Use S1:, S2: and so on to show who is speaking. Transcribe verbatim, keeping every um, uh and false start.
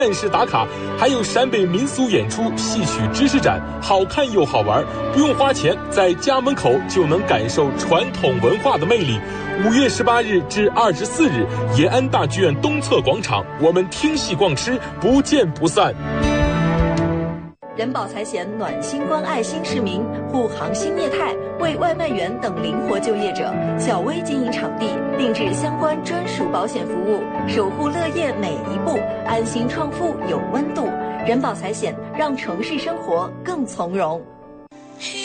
S1: 限时打卡，还有陕北民俗演出、戏曲知识展，好看又好玩，不用花钱，在家门口就能感受传统文化的魅力。五月十八日至二十四日，延安大剧院东侧广场，我们听戏逛吃，不见不散。
S2: 人保财险暖心关爱新市民，护航新业态，为外卖员等灵活就业者小微经营场地定制相关专属保险服务，守护乐业每一步，安心创富有温度。人保财险让城市生活更从容。